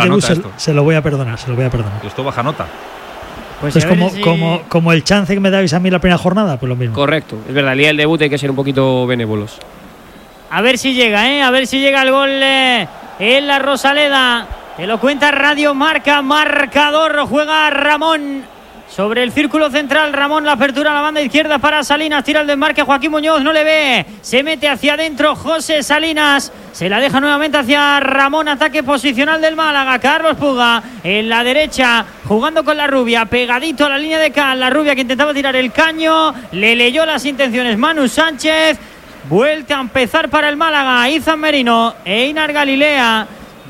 debut se lo voy a perdonar. Esto baja nota. Pues es como el chance que me dabais a mí la primera jornada, pues lo mismo. Correcto, es verdad, el día del debut hay que ser un poquito benévolos. A ver si llega, a ver si llega el gol en la Rosaleda. Te lo cuenta Radio Marca, marcador, juega Ramón sobre el círculo central. Ramón, la apertura a la banda izquierda para Salinas, tira el desmarque, Joaquín Muñoz no le ve, se mete hacia adentro José Salinas, se la deja nuevamente hacia Ramón, ataque posicional del Málaga. Carlos Puga en la derecha, jugando con la Rubia, pegadito a la línea de Cal, la Rubia que intentaba tirar el caño, le leyó las intenciones Manu Sánchez. Vuelta a empezar para el Málaga, Izan Merino, Einar Galilea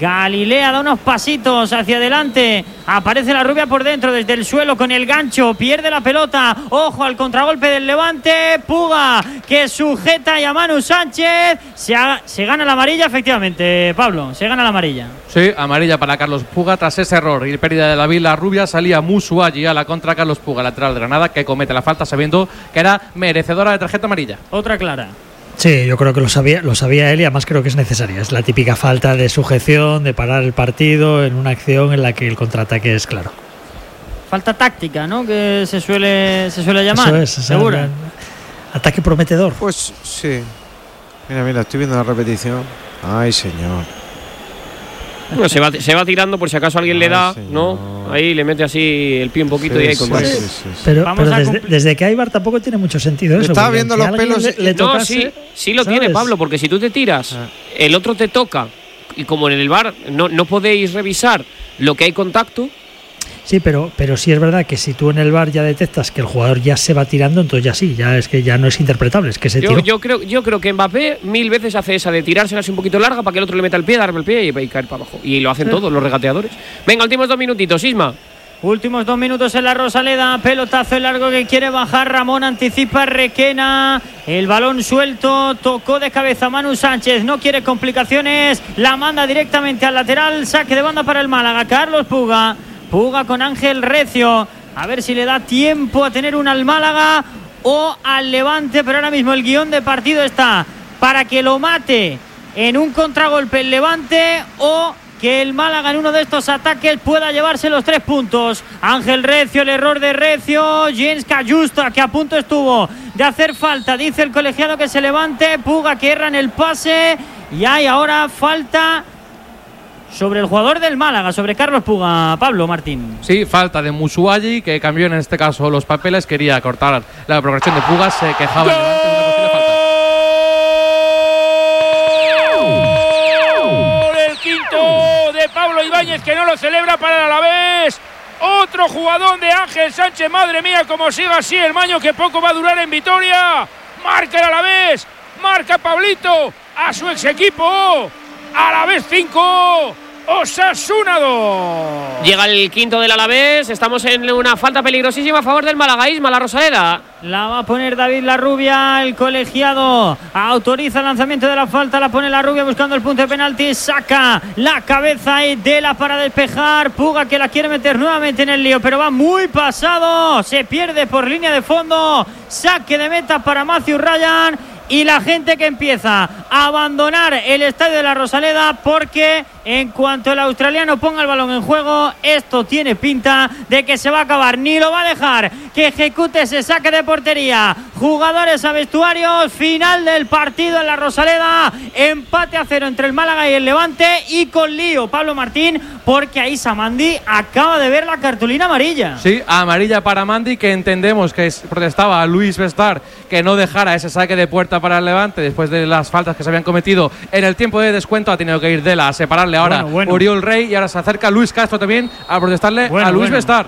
da unos pasitos hacia adelante, aparece la Rubia por dentro desde el suelo con el gancho, pierde la pelota, ojo al contragolpe del Levante, Puga que sujeta a Manu Sánchez, se gana la amarilla efectivamente, Pablo, se gana la amarilla. Sí, amarilla para Carlos Puga tras ese error y pérdida de la Rubia, salía Musu allí a la contra Carlos Puga, lateral de Granada, que comete la falta sabiendo que era merecedora de tarjeta amarilla. Otra clara. Sí, yo creo que lo sabía él y además creo que es necesaria. Es la típica falta de sujeción, de parar el partido en una acción en la que el contraataque es claro. Falta táctica, ¿no? Que se suele llamar. Eso es, seguro. Ataque prometedor. Pues sí. Mira, estoy viendo la repetición. Ay, señor. Bueno, se va tirando por si acaso alguien le da, señor. ¿No? Ahí le mete así el pie un poquito y ahí contacto. Sí. Pero desde que hay VAR tampoco tiene mucho sentido eso. Estaba viendo los pelos. No, sí lo tiene, Pablo, porque si tú te tiras, el otro te toca y como en el VAR no podéis revisar lo que hay contacto. Sí, pero sí es verdad que si tú en el VAR ya detectas que el jugador ya se va tirando, entonces ya sí, ya es que ya no es interpretable, es que se tiró. Yo creo que Mbappé 1000 veces hace esa de tirársela así un poquito larga para que el otro le meta el pie, darle el pie y caer para abajo. Y lo hacen todos los regateadores. Venga, últimos 2 minutitos, Isma. Últimos 2 minutos en la Rosaleda, pelotazo largo que quiere bajar Ramón, anticipa Requena, el balón suelto, tocó de cabeza Manu Sánchez, no quiere complicaciones, la manda directamente al lateral, saque de banda para el Málaga, Carlos Puga con Ángel Recio, a ver si le da tiempo a tener una al Málaga o al Levante, pero ahora mismo el guión de partido está para que lo mate en un contragolpe el Levante o que el Málaga en uno de estos ataques pueda llevarse los 3 puntos. Ángel Recio, el error de Recio, Jens Cayusta que a punto estuvo de hacer falta, dice el colegiado que se levante, Puga que erra en el pase y hay ahora falta sobre el jugador del Málaga, sobre Carlos Puga, Pablo Martín. Sí, falta de Musuayi, que cambió en este caso los papeles, quería cortar la progresión de Puga, se quejaba el Levante de una posible falta. El quinto de Pablo Ibáñez, que no lo celebra para el Alavés. Otro jugador de Ángel Sánchez, madre mía, como siga así el maño que poco va a durar en Vitoria. Marca el Alavés, marca Pablito, a su ex equipo. Alavés 5, Osasuna 2. Llega el quinto del Alavés. Estamos en una falta peligrosísima a favor del Málaga. Isma, la Rosaleda. La va a poner David Larrubia. El colegiado autoriza el lanzamiento de la falta. La pone Larrubia buscando el punto de penalti. Saca la cabeza de la para despejar. Puga que la quiere meter nuevamente en el lío, pero va muy pasado. Se pierde por línea de fondo. Saque de meta para Matthew Ryan. Y la gente que empieza a abandonar el estadio de la Rosaleda porque en cuanto el australiano ponga el balón en juego, esto tiene pinta de que se va a acabar. Ni lo va a dejar que ejecute ese saque de portería. Jugadores a vestuarios, final del partido en la Rosaleda, empate a 0 entre el Málaga y el Levante y con lío, Pablo Martín, porque ahí Samandi acaba de ver la cartulina amarilla. Sí, amarilla para Mandi, que entendemos que protestaba a Luis Bestar que no dejara ese saque de puerta para el Levante después de las faltas que se habían cometido en el tiempo de descuento. Ha tenido que ir Dela a separarle ahora Oriol Rey y ahora se acerca Luis Castro también a protestarle a Luis Bestar.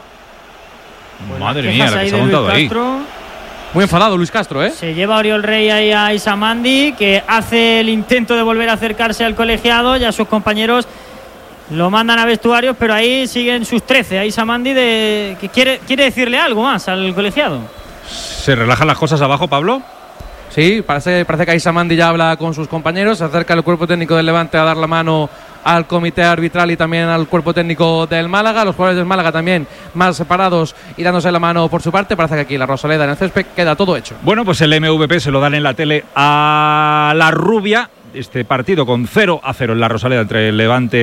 Madre mía, la que se ha montado ahí. Muy enfadado Luis Castro, ¿eh? Se lleva a Oriol Rey ahí a Isamandi, que hace el intento de volver a acercarse al colegiado y a sus compañeros lo mandan a vestuarios, pero ahí siguen sus 13. A Isamandi que quiere decirle algo más al colegiado. ¿Se relajan las cosas abajo, Pablo? Sí, parece que Aisamandi ya habla con sus compañeros, se acerca el cuerpo técnico del Levante a dar la mano al comité arbitral y también al cuerpo técnico del Málaga. Los jugadores del Málaga también más separados y dándose la mano por su parte. Parece que aquí la Rosaleda en el césped queda todo hecho. Bueno, pues el MVP se lo dan en la tele a la Rubia. Este partido con 0-0 en la Rosaleda entre el Levante